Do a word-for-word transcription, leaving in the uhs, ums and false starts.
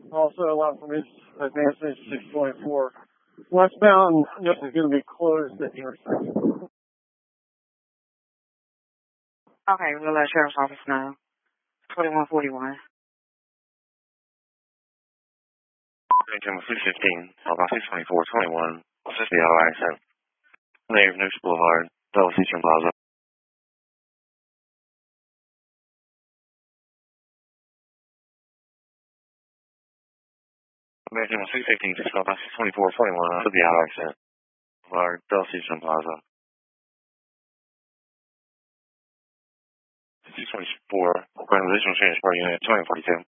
Also, a lot from his advancement six twenty-four. Westbound, this is going to be closed at the intersection. Okay, we'll let Sheriff's Office know. twenty-one forty-one. Jim six fifteen, about six twenty-four twenty-one. What's this the auto accident? Native News Boulevard, Dulles Eastern Plaza. American six fifteen, just about six twenty-four twenty-one. What's the auto accident? Boulevard, Dulles Eastern Plaza. six twenty-four, requesting additional change for unit twenty forty-two.